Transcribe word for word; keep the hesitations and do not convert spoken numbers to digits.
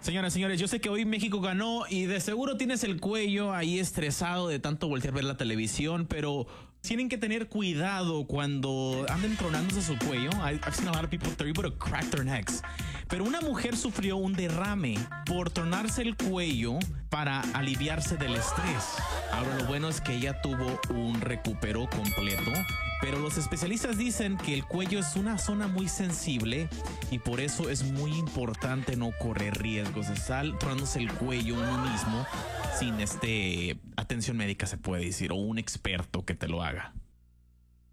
Señoras, señores, yo sé que hoy México ganó y de seguro tienes el cuello ahí estresado de tanto voltear a ver la televisión, pero tienen que tener cuidado cuando anden tronándose su cuello. I- I've seen a lot of people they're able to crack their necks. Pero una mujer sufrió un derrame por tronarse el cuello para aliviarse del estrés. Ahora lo bueno es que ella tuvo un recupero completo, pero los especialistas dicen que el cuello es una zona muy sensible y por eso es muy importante no correr riesgos de estar tronándose el cuello uno mismo sin este atención médica, se puede decir, o un experto que te lo haga.